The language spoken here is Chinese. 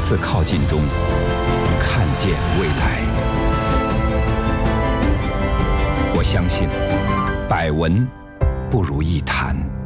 次靠近中看见未来。我相信，百闻不如一谈。